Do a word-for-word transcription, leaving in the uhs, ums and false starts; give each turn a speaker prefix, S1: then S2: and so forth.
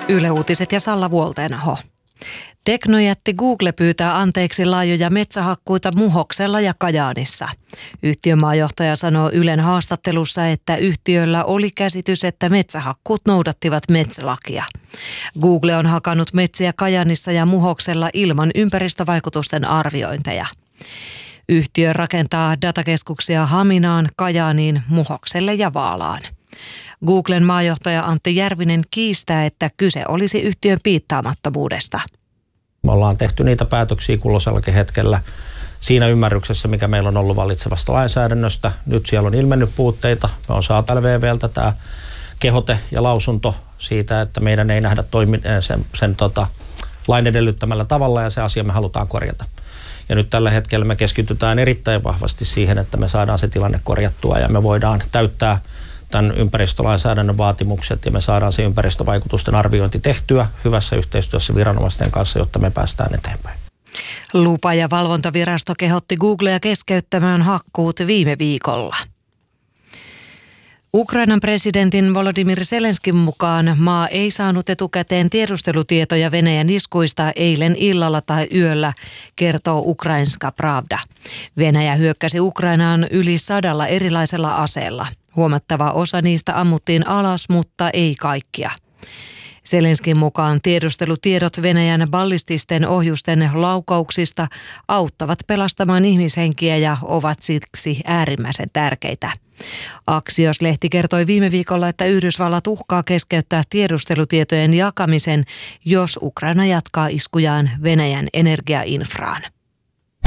S1: Yle Uutiset ja Salla Vuolteenaho. Teknojätti Google pyytää anteeksi laajoja metsähakkuita Muhoksella ja Kajaanissa. Yhtiön maajohtaja sanoo Ylen haastattelussa, että yhtiöllä oli käsitys, että metsähakkuut noudattivat metsälakia. Google on hakannut metsiä Kajaanissa ja Muhoksella ilman ympäristövaikutusten arviointeja. Yhtiö rakentaa datakeskuksia Haminaan, Kajaaniin, Muhokselle ja Vaalaan. Googlen maajohtaja Antti Järvinen kiistää, että kyse olisi yhtiön piittaamattomuudesta.
S2: Me ollaan tehty niitä päätöksiä kulloisellakin hetkellä siinä ymmärryksessä, mikä meillä on ollut vallitsevasta lainsäädännöstä. Nyt siellä on ilmennyt puutteita. Me on saatu L V V:ltä tämä kehote ja lausunto siitä, että meidän ei nähdä toimi, sen, sen tota, lain edellyttämällä tavalla ja se asia me halutaan korjata. Ja nyt tällä hetkellä me keskitytään erittäin vahvasti siihen, että me saadaan se tilanne korjattua ja me voidaan täyttää tämän ympäristölainsäädännön vaatimukset ja me saadaan se ympäristövaikutusten arviointi tehtyä hyvässä yhteistyössä viranomaisten kanssa, jotta me päästään eteenpäin.
S1: Lupa- ja valvontavirasto kehotti Googlea keskeyttämään hakkuut viime viikolla. Ukrainan presidentin Volodymyr Zelenskin mukaan maa ei saanut etukäteen tiedustelutietoja Venäjän iskuista eilen illalla tai yöllä, kertoo Ukrainska Pravda. Venäjä hyökkäsi Ukrainaan yli sadalla erilaisella aseella. Huomattava osa niistä ammuttiin alas, mutta ei kaikkia. Zelenskin mukaan tiedustelutiedot Venäjän ballististen ohjusten laukauksista auttavat pelastamaan ihmishenkiä ja ovat siksi äärimmäisen tärkeitä. Axios-lehti kertoi viime viikolla, että Yhdysvallat uhkaa keskeyttää tiedustelutietojen jakamisen, jos Ukraina jatkaa iskujaan Venäjän energiainfraan.